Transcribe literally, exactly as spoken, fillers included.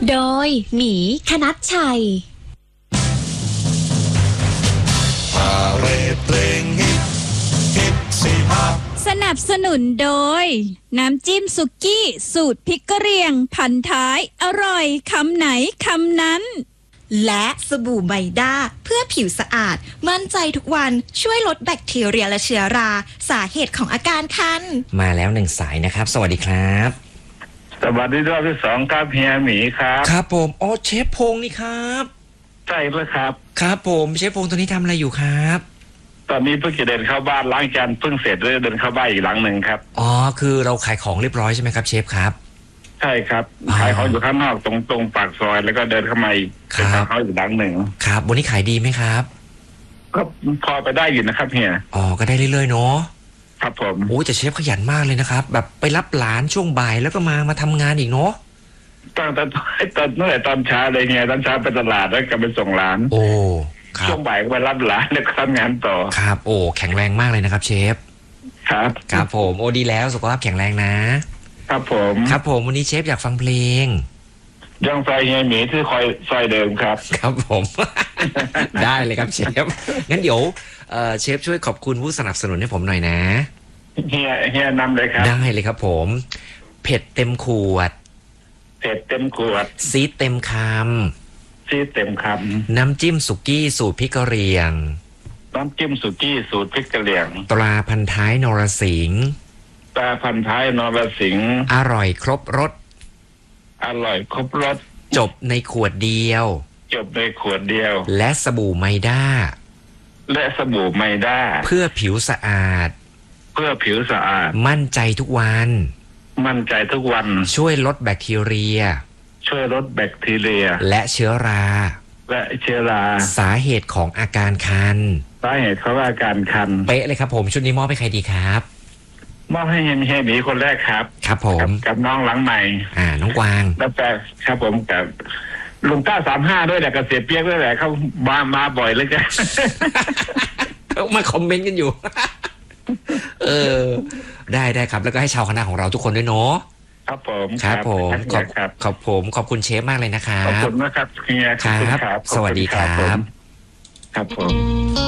โดยหมีคณัชชัยสนับสนุนโดยน้ำจิ้มสุกี้สูตรพริกกะเหรี่ยงพันท้ายอร่อยคำไหนคำนั้นและสบู่ไบด้าเพื่อผิวสะอาดมั่นใจทุกวันช่วยลดแบคทีเรียและเชื้อราสาเหตุของอาการคันมาแล้วหนึ่งสายนะครับสวัสดีครับสวัสดีรอบที่สองครับเฮียหมีครับครับผมอ๋อเชฟพงษ์นี่ครับใช่เลยครับครับผมเชฟพงษ์ตอนนี้ทำอะไรอยู่ครับตอนนี้เพิ่งจะเดินเข้าบ้านล้างจานเพิ่งเสร็จเลยเดินเข้าบ้านอีกหลังหนึ่งครับอ๋อคือเราขายของเรียบร้อยใช่ไหมครับเชฟครับใช่ครับขายของอยู่ข้างนอกตรงตรงปากซอยแล้วก็เดินเข้ามาอีกเป็นทางเข้าอีกหลังหนึ่งครับวันนี้ขายดีไหมครับก็พอไปได้อยู่นะครับเฮียอ๋อก็ได้เรื่อยๆเนาะครับผมโอ้แต่เชฟขยันมากเลยนะครับแบบไปรับหลานช่วงบ่ายแล้วก็มามาทำงานอีกเนาะตั้งแต่ตอนเมื่อไหร่ตอนเช้าเลยไงตอนเช้าไปตลาดแล้วก็ไปส่งหลานโอ้ช่วงบ่ายก็ไปรับหลานแล้วก็ทำงานต่อครับโอ้แข็งแรงมากเลยนะครับเชฟครับครับผมโอ้ดีแล้วสุขภาพแข็งแรงนะครับผมครับผมวันนี้เชฟอยากฟังเพลงยังไฟเฮียหมีที่คอยซอยเดิมครับครับผม ได้เลยครับเชฟงั้นเดี๋ยวเชฟช่วยขอบคุณผู้สนับสนุนให้ผมหน่อยนะเฮียเฮียนำเลยครับได้เลยครับผมเผ็ดเต็มขวดเผ็ดเต็มขวดซีดเต็มคำซีดเต็มคำน้ำจิ้มสุกี้สูตรพริกกะเหรี่ยงน้ำจิ้มสุกี้สูตรพริกกะเหรี่ยงตราพันท้ายนรสิงห์ตราพันท้ายนรสิงห์อร่อยครบรสอร่อยครบรสจบในขวดเดียวจบในขวดเดียวและสบู่ไมด้าและสบู่ไมด้าเพื่อผิวสะอาดเพื่อผิวสะอาดมั่นใจทุกวันมั่นใจทุกวันช่วยลดแบคทีเรียช่วยลดแบคทีเรียและเชื้อราและเชื้อราสาเหตุของอาการคันสาเหตุของอาการคันเป๊ะเลยครับผมชุดนี้มอบให้ใครดีครับมอบให้เฮียเฮียหมีคนแรกครับครับผมกับน้องหลังใหม่อ่าน้องกวางแล้วแต่ครับผมกับลุงเก้าสามห้าด้วยแหละกับเสียเปียกด้วยแหละเขามามาบ่อยเลยกันเขามาคอมเมนต์กันอยู่เออได้ได้ครับแล้วก็ให้ชาวคณะของเราทุกคนด้วยเนาะครับผมครับผมขอบขอบผมขอบคุณเชฟมากเลยนะครับขอบคุณนะครับเฮียครับสวัสดีครับครับผม